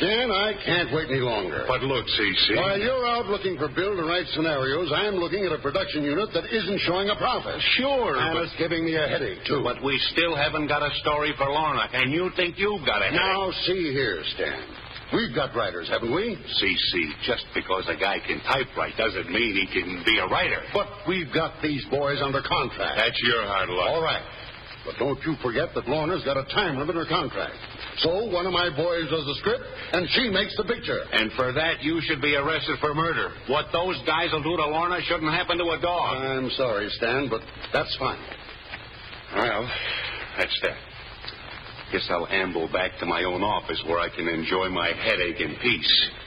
Stan, I can't wait any longer. But look, C.C. While you're out looking for build and write scenarios, I'm looking at a production unit that isn't showing a profit. Sure, And but... it's giving me a headache, too. But we still haven't got a story for Lorna, and you think you've got a headache. Now, see here, Stan. We've got writers, haven't we? C.C., just because a guy can typewrite doesn't mean he can be a writer. But we've got these boys under contract. That's your hard luck. All right. But don't you forget that Lorna's got a time limit in her contract. So one of my boys does the script, and she makes the picture. And for that, you should be arrested for murder. What those guys will do to Lorna shouldn't happen to a dog. I'm sorry, Stan, but that's fine. Well, that's that. Guess I'll amble back to my own office where I can enjoy my headache in peace.